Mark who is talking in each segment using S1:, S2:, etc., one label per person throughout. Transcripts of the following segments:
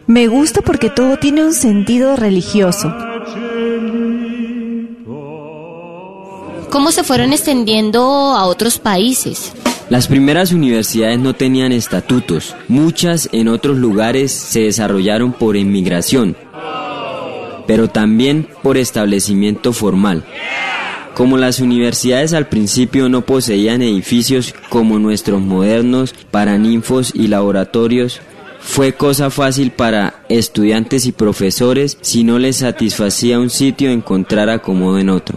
S1: Me gusta porque todo tiene un sentido religioso.
S2: ¿Cómo se fueron extendiendo a otros países?
S3: Las primeras universidades no tenían estatutos. Muchas en otros lugares se desarrollaron por inmigración, pero también por establecimiento formal. Como las universidades al principio no poseían edificios como nuestros modernos paraninfos y laboratorios, fue cosa fácil para estudiantes y profesores, si no les satisfacía un sitio, encontrar acomodo en otro.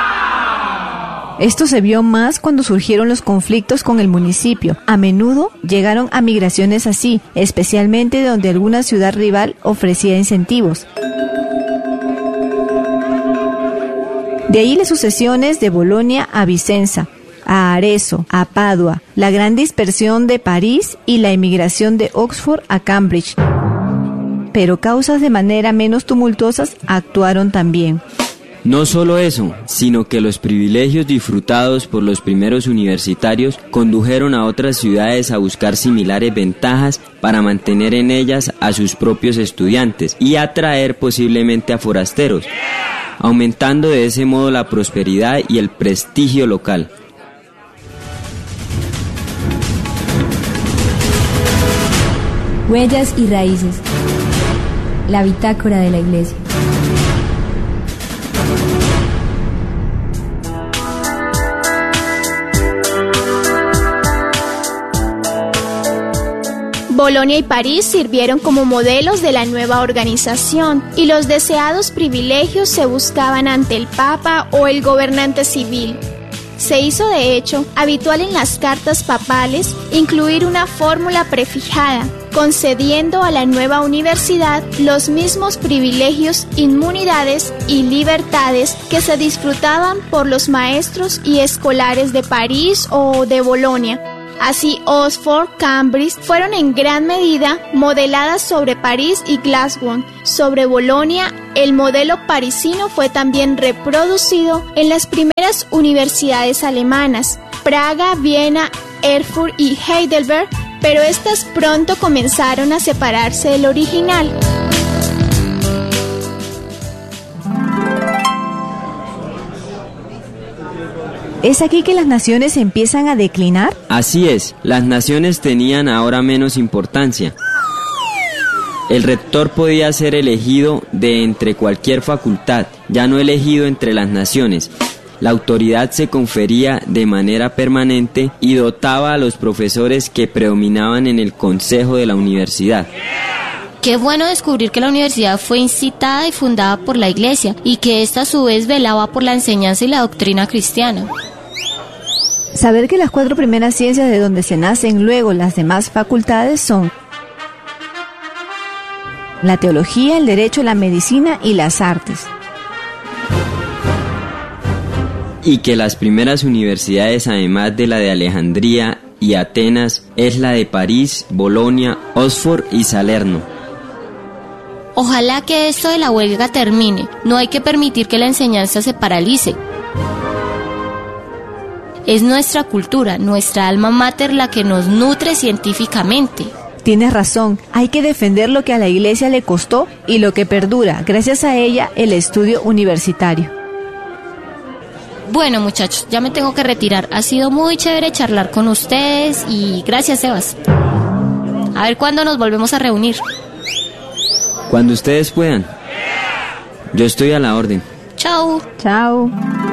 S1: Esto se vio más cuando surgieron los conflictos con el municipio. A menudo llegaron a migraciones así, especialmente donde alguna ciudad rival ofrecía incentivos. De ahí las sucesiones de Bolonia a Vicenza, a Arezzo, a Padua, la gran dispersión de París y la emigración de Oxford a Cambridge. Pero causas de manera menos tumultuosas actuaron también.
S3: No solo eso, sino que los privilegios disfrutados por los primeros universitarios condujeron a otras ciudades a buscar similares ventajas para mantener en ellas a sus propios estudiantes y atraer posiblemente a forasteros, aumentando de ese modo la prosperidad y el prestigio local.
S4: Huellas y raíces. La bitácora de la Iglesia.
S5: Bolonia y París sirvieron como modelos de la nueva organización y los deseados privilegios se buscaban ante el Papa o el gobernante civil. Se hizo de hecho habitual en las cartas papales incluir una fórmula prefijada, concediendo a la nueva universidad los mismos privilegios, inmunidades y libertades que se disfrutaban por los maestros y escolares de París o de Bolonia. Así, Oxford, Cambridge fueron en gran medida modeladas sobre París y Glasgow. Sobre Bolonia, el modelo parisino fue también reproducido en las primeras universidades alemanas, Praga, Viena, Erfurt y Heidelberg, pero estas pronto comenzaron a separarse del original.
S1: ¿Es aquí que las naciones empiezan a declinar?
S3: Así es, las naciones tenían ahora menos importancia. El rector podía ser elegido de entre cualquier facultad, ya no elegido entre las naciones. La autoridad se confería de manera permanente y dotaba a los profesores que predominaban en el consejo de la universidad.
S2: Qué bueno descubrir que la universidad fue incitada y fundada por la Iglesia y que ésta a su vez velaba por la enseñanza y la doctrina cristiana.
S1: Saber que las 4 primeras ciencias de donde se nacen luego las demás facultades son la teología, el derecho, la medicina y las artes.
S3: Y que las primeras universidades, además de la de Alejandría y Atenas, es la de París, Bolonia, Oxford y Salerno.
S2: Ojalá que esto de la huelga termine. No hay que permitir que la enseñanza se paralice. Es nuestra cultura, nuestra alma mater la que nos nutre científicamente.
S1: Tienes razón, hay que defender lo que a la Iglesia le costó y lo que perdura, gracias a ella, el estudio universitario.
S2: Bueno, muchachos, ya me tengo que retirar. Ha sido muy chévere charlar con ustedes y gracias, Sebas. A ver cuándo nos volvemos a reunir.
S3: Cuando ustedes puedan. Yo estoy a la orden.
S2: Chao.
S1: Chao.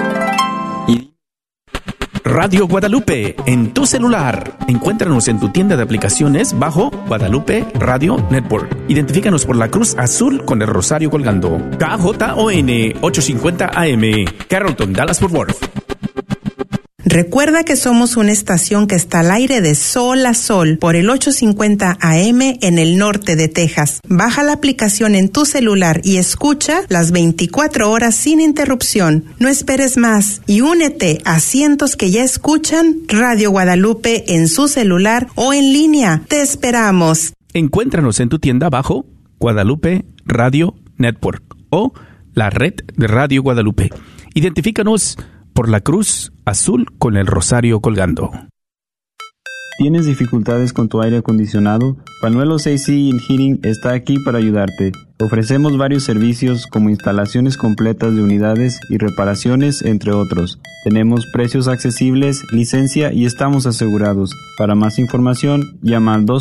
S6: Radio Guadalupe, en tu celular. Encuéntranos en tu tienda de aplicaciones bajo Guadalupe Radio Network. Identifícanos por la cruz azul con el rosario colgando. KJON 850 AM, Carrollton, Dallas-Fort Worth.
S7: Recuerda que somos una estación que está al aire de sol a sol por el 850 AM en el norte de Texas. Baja la aplicación en tu celular y escucha las 24 horas sin interrupción. No esperes más y únete a cientos que ya escuchan Radio Guadalupe en su celular o en línea. Te esperamos.
S6: Encuéntranos en tu tienda bajo Guadalupe Radio Network o la red de Radio Guadalupe. Identifícanos por la cruz azul con el rosario colgando.
S8: ¿Tienes dificultades con tu aire acondicionado? Panuelos AC Heating está aquí para ayudarte. Ofrecemos varios servicios como instalaciones completas de unidades y reparaciones, entre otros. Tenemos precios accesibles, licencia y estamos asegurados. Para más información, llama al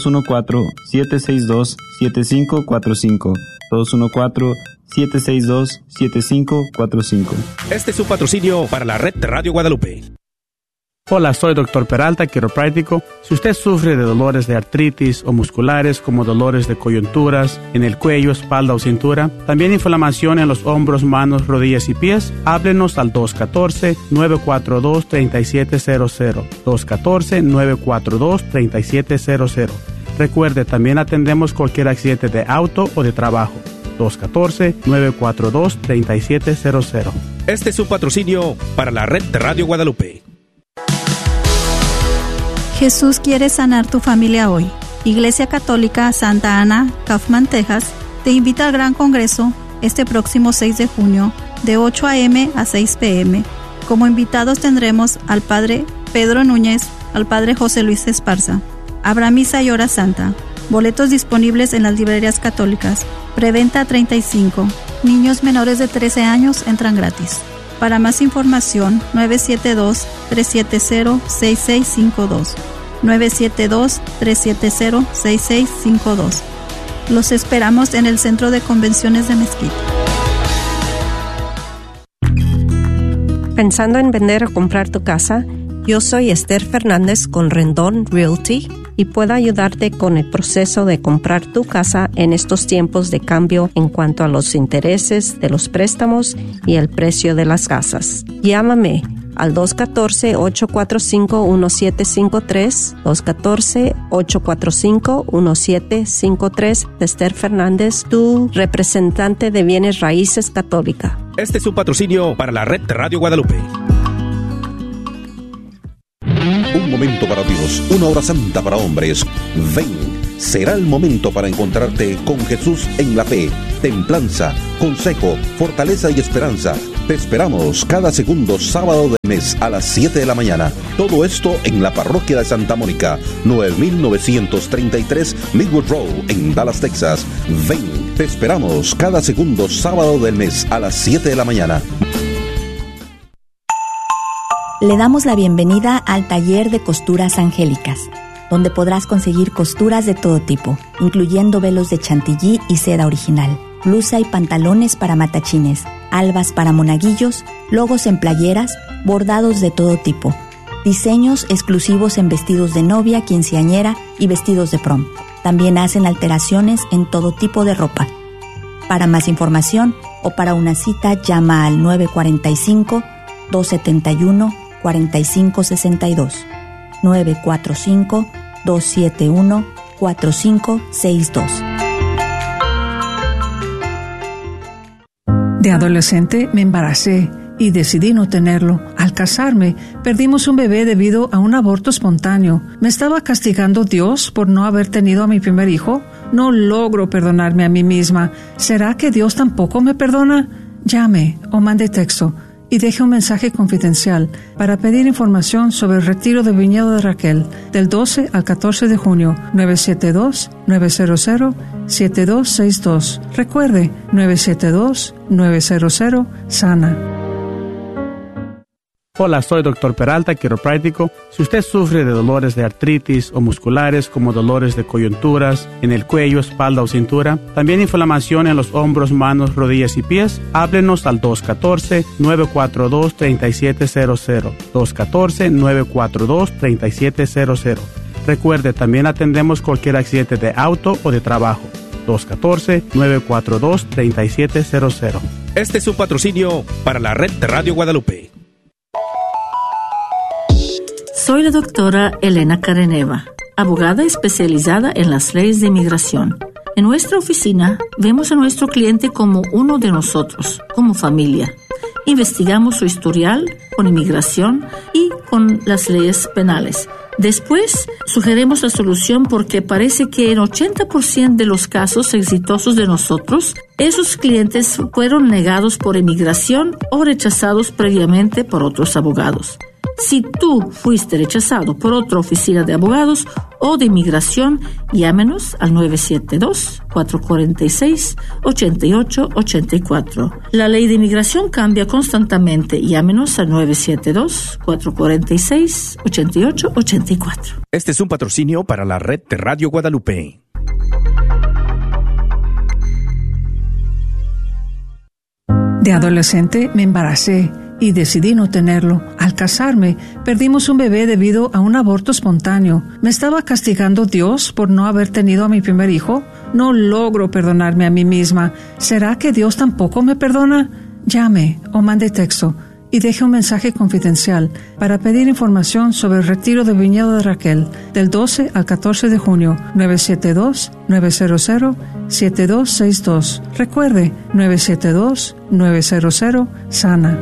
S8: 214-762-7545. 214-762-7545.
S6: Este es su patrocinio para la red de Radio Guadalupe.
S9: Hola, soy Dr. Peralta, quiropráctico. Si usted sufre de dolores de artritis o musculares como dolores de coyunturas en el cuello, espalda o cintura, también inflamación en los hombros, manos, rodillas y pies, háblenos al 214-942-3700. 214-942-3700. Recuerde, también atendemos cualquier accidente de auto o de trabajo. 214-942-3700.
S6: Este es su patrocinio para la red de Radio Guadalupe.
S10: Jesús quiere sanar tu familia hoy. Iglesia Católica Santa Ana, Kaufman, Texas, te invita al Gran Congreso este próximo 6 de junio, de 8 a.m. a 6 p.m. Como invitados tendremos al Padre Pedro Núñez, al Padre José Luis Esparza. Habrá misa y hora santa. Boletos disponibles en las librerías católicas. Preventa 35. Niños menores de 13 años entran gratis. Para más información, 972-370-6652. 972-370-6652. Los esperamos en el Centro de Convenciones de Mezquite.
S11: ¿Pensando en vender o comprar tu casa? Yo soy Esther Fernández con Rendón Realty y puedo ayudarte con el proceso de comprar tu casa en estos tiempos de cambio en cuanto a los intereses de los préstamos y el precio de las casas. Llámame al 214-845-1753, 214-845-1753, Esther Fernández, tu representante de bienes raíces católica.
S6: Este es su patrocinio para la red de Radio Guadalupe.
S12: Un momento para Dios, una hora santa para hombres. Ven, será el momento para encontrarte con Jesús en la fe, templanza, consejo, fortaleza y esperanza. Te esperamos cada segundo sábado del mes a las 7 de la mañana. Todo esto en la parroquia de Santa Mónica, 9933 Midwood Road, en Dallas, Texas. Ven, te esperamos cada segundo sábado del mes a las 7 de la mañana.
S13: Le damos la bienvenida al taller de costuras angélicas, donde podrás conseguir costuras de todo tipo, incluyendo velos de chantilly y seda original, blusa y pantalones para matachines, albas para monaguillos, logos en playeras, bordados de todo tipo, diseños exclusivos en vestidos de novia, quinceañera y vestidos de prom. También hacen alteraciones en todo tipo de ropa. Para más información o para una cita, llama al 945-271-4562, 945-271-4562.
S14: De adolescente me embaracé y decidí no tenerlo. Al casarme, perdimos un bebé debido a un aborto espontáneo. ¿Me estaba castigando Dios por no haber tenido a mi primer hijo? No logro perdonarme a mí misma. ¿Será que Dios tampoco me perdona? Llame o mande texto y deje un mensaje confidencial para pedir información sobre el retiro de Viñedo de Raquel del 12 al 14 de junio, 972-900-7262. Recuerde, 972-900-SANA.
S9: Hola, soy Dr. Peralta, quiropráctico. Si usted sufre de dolores de artritis o musculares como dolores de coyunturas en el cuello, espalda o cintura, también inflamación en los hombros, manos, rodillas y pies, háblenos al 214-942-3700. 214-942-3700. Recuerde, también atendemos cualquier accidente de auto o de trabajo. 214-942-3700.
S6: Este es su patrocinio para la red de Radio Guadalupe.
S15: Soy la doctora Elena Careneva, abogada especializada en las leyes de inmigración. En nuestra oficina vemos a nuestro cliente como uno de nosotros, como familia. Investigamos su historial con inmigración y con las leyes penales. Después, sugerimos la solución porque parece que en 80% de los casos exitosos de nosotros, esos clientes fueron negados por inmigración o rechazados previamente por otros abogados. Si tú fuiste rechazado por otra oficina de abogados o de inmigración, llámenos al 972-446-8884. La ley de inmigración cambia constantemente. Llámenos al 972-446-8884.
S6: Este es un patrocinio para la red de Radio Guadalupe.
S14: De adolescente me embaracé y decidí no tenerlo. Al casarme, perdimos un bebé debido a un aborto espontáneo. ¿Me estaba castigando Dios por no haber tenido a mi primer hijo? No logro perdonarme a mí misma. ¿Será que Dios tampoco me perdona? Llame o mande texto y deje un mensaje confidencial para pedir información sobre el retiro de Viñedo de Raquel del 12 al 14 de junio, 972-900-7262. Recuerde, 972-900-SANA.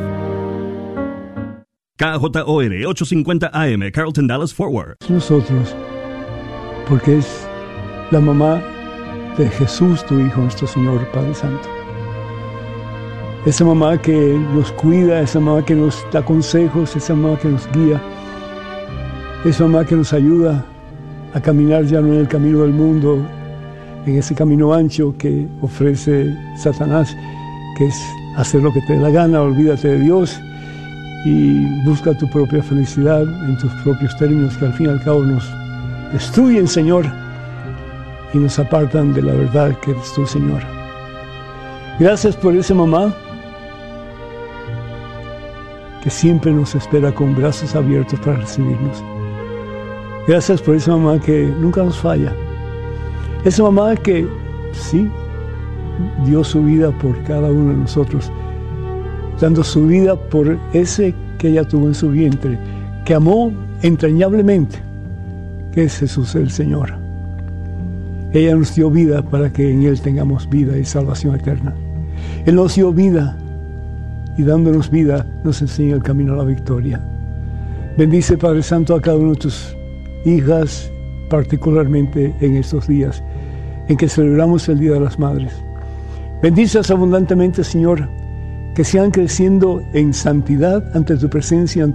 S16: KJOR 850 AM, Carlton, Dallas, Fort Worth.
S17: Nosotros, porque es la mamá de Jesús, tu Hijo, nuestro Señor, Padre Santo. Esa mamá que nos cuida, esa mamá que nos da consejos, esa mamá que nos guía, esa mamá que nos ayuda a caminar ya no en el camino del mundo, en ese camino ancho que ofrece Satanás, que es hacer lo que te dé la gana, olvídate de Dios y busca tu propia felicidad en tus propios términos, que al fin y al cabo nos destruyen, Señor, y nos apartan de la verdad que eres tú, Señor. Gracias por esa mamá que siempre nos espera con brazos abiertos para recibirnos. Gracias por esa mamá que nunca nos falla. Esa mamá que, sí, dio su vida por cada uno de nosotros, dando su vida por ese que ella tuvo en su vientre, que amó entrañablemente, que es Jesús el Señor. Ella nos dio vida para que en Él tengamos vida y salvación eterna. Él nos dio vida y dándonos vida nos enseña el camino a la victoria. Bendice, Padre Santo, a cada una de tus hijas, particularmente en estos días en que celebramos el Día de las Madres. Bendícelas abundantemente, Señor, que sigan creciendo en santidad ante tu presencia,